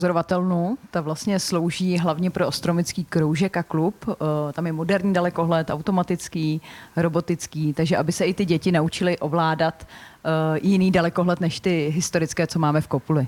pozorovatelnu. Ta vlastně slouží hlavně pro astronomický kroužek a klub. Tam je moderní dalekohled, automatický, robotický, takže aby se i ty děti naučily ovládat jiný dalekohled než ty historické, co máme v Kopuli.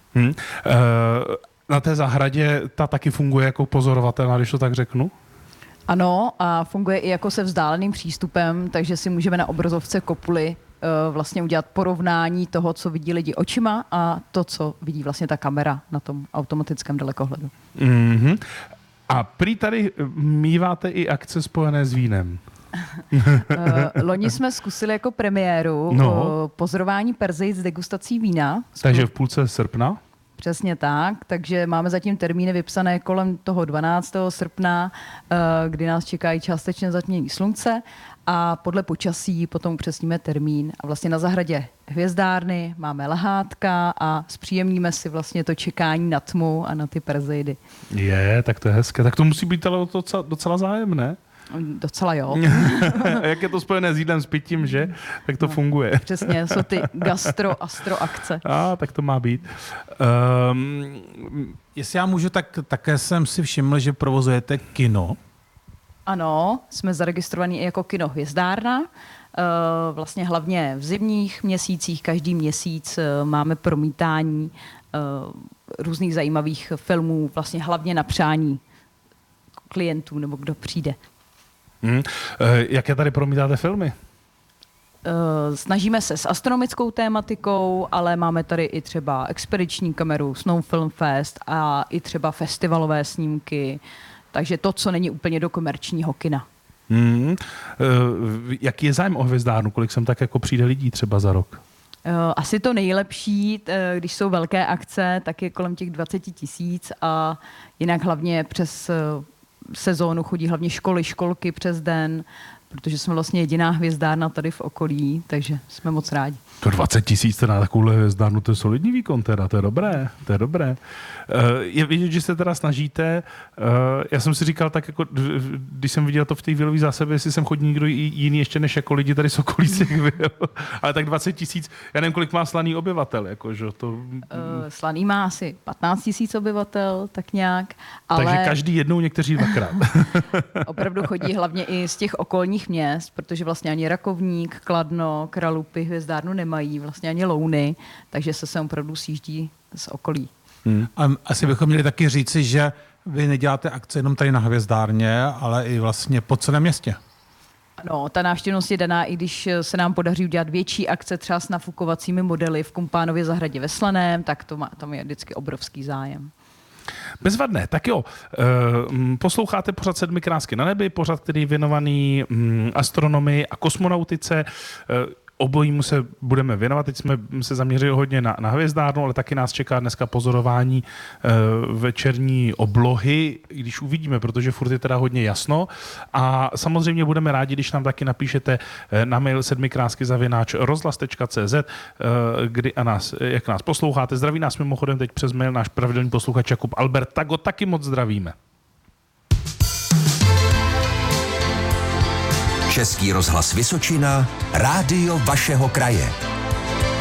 Na té zahradě ta taky funguje jako pozorovatelná, když to tak řeknu? Ano, a funguje i jako se vzdáleným přístupem, takže si můžeme na obrazovce Kopuly vlastně udělat porovnání toho, co vidí lidi očima a to, co vidí vlastně ta kamera na tom automatickém dalekohledu. Mm-hmm. A prý tady míváte i akce spojené s vínem. Loni jsme zkusili jako premiéru pozorování Perzejc s degustací vína. Takže v půlce srpna? Přesně tak, takže máme zatím termíny vypsané kolem toho 12. srpna, kdy nás čekají částečně zatmění slunce a podle počasí potom upřesníme termín. A vlastně na zahradě hvězdárny máme lehátka a zpříjemníme si vlastně to čekání na tmu a na ty Perzejdy. Tak to je hezké. Tak to musí být ale docela zájemné. Docela jo. Jak je to spojené s jídlem, s pitím, že? Tak to funguje. Přesně, jsou ty gastro-astro akce. Tak to má být. Jestli já můžu, tak také jsem si všiml, že provozujete kino. Ano, jsme zaregistrovaní i jako kino Hvězdárna. Vlastně hlavně v zimních měsících, každý měsíc máme promítání různých zajímavých filmů, vlastně hlavně na přání klientů nebo kdo přijde. Jaké tady promítáte filmy? Snažíme se s astronomickou tématikou, ale máme tady i třeba expediční kameru, Snow Film Fest a i třeba festivalové snímky. Takže to, co není úplně do komerčního kina. Jaký je zájem o Hvězdárnu? Kolik sem tak jako přijde lidí třeba za rok? Asi to nejlepší, když jsou velké akce, tak je kolem těch 20 000 a jinak hlavně přes sezónu chodí hlavně školky přes den, protože jsme vlastně jediná hvězdárna tady v okolí, takže jsme moc rádi. To 20 000 na takovouhle hvězdárnu, to je solidní výkon teda, to je dobré. Je vidět, že se teda snažíte, já jsem si říkal tak jako, když jsem viděl to v té vilové zásobě, jestli sem chodí někdo jiný ještě než jako lidi tady z okolí těch vil. Ale tak 20 000, já nevím, kolik má Slaný obyvatel, jako, že to... Slaný má asi 15 000 obyvatel, tak nějak. Ale... Takže každý jednou, někteří dvakrát. Opravdu chodí hlavně i z těch okolních měst, protože vlastně ani Rakovník, Kladno, Kralupy, Hvězdárnu nemají, vlastně ani Louny, takže se sem opravdu sjíždí z okolí. A asi bychom měli taky říci, že vy neděláte akce jenom tady na Hvězdárně, ale i vlastně po celém městě. No, ta návštěvnost je daná, i když se nám podaří udělat větší akce třeba s nafukovacími modely v Kumpánově zahradě ve Slaném, tak tam je vždycky obrovský zájem. Bezvadné, tak jo. Posloucháte pořad 7 krásky na nebi, pořad, který je věnovaný astronomii a kosmonautice. Obojímu se budeme věnovat. Teď jsme se zaměřili hodně na Hvězdárnu, ale taky nás čeká dneska pozorování večerní oblohy, když uvidíme, protože furt je teda hodně jasno. A samozřejmě budeme rádi, když nám taky napíšete na mail 7krásky@rozhlas.cz, jak nás posloucháte. Zdraví nás mimochodem teď přes mail náš pravidelný posluchač Jakub Albert, tak ho taky moc zdravíme. Český rozhlas Vysočina, rádio vašeho kraje.